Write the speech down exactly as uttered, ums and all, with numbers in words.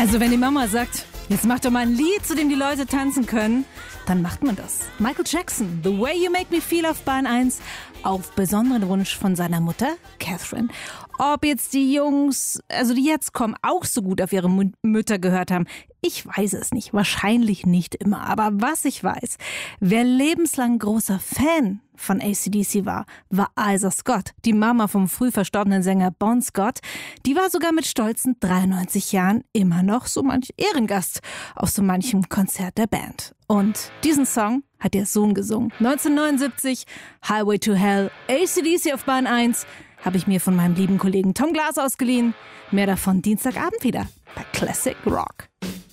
Also wenn die Mama sagt, jetzt mach doch mal ein Lied, zu dem die Leute tanzen können, dann macht man das. Michael Jackson, The Way You Make Me Feel auf Bahn eins, auf besonderen Wunsch von seiner Mutter, Catherine. Ob jetzt die Jungs, also die jetzt kommen, auch so gut auf ihre M- Mütter gehört haben, ich weiß es nicht. Wahrscheinlich nicht immer. Aber was ich weiß, wer lebenslang großer Fan von A C D C war, war Isa Scott, die Mama vom früh verstorbenen Sänger Bon Scott. Die war sogar mit stolzen dreiundneunzig Jahren immer noch so manch Ehrengast auf so manchem Konzert der Band. Und diesen Song hat ihr Sohn gesungen. neunzehnhundertneunundsiebzig, Highway to Hell, A C D C auf Bahn eins, habe ich mir von meinem lieben Kollegen Tom Glas ausgeliehen. Mehr davon Dienstagabend wieder bei Classic Rock.